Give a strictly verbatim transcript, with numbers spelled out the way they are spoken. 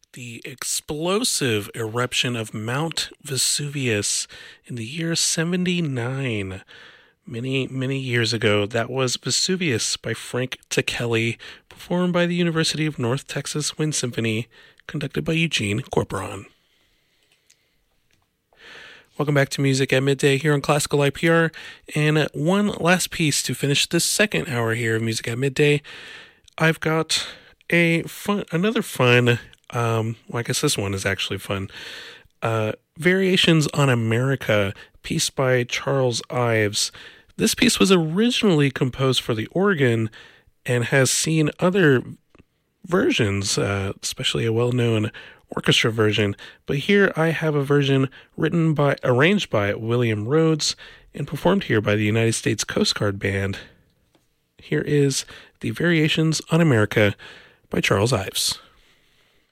The explosive eruption of Mount Vesuvius in the year seventy-nine. Many, many years ago, that was Vesuvius by Frank Ticheli, performed by the University of North Texas Wind Symphony, conducted by Eugene Corporon. Welcome back to Music at Midday here on Classical I P R, and one last piece to finish this second hour here of Music at Midday. I've got a fun, another fun, um, well, I guess this one is actually fun, uh, Variations on America, piece by Charles Ives. This piece was originally composed for the organ and has seen other versions, uh, especially a well-known orchestra version, but here I have a version written by, arranged by William Rhodes and performed here by the United States Coast Guard Band. Here is the Variations on America by Charles Ives.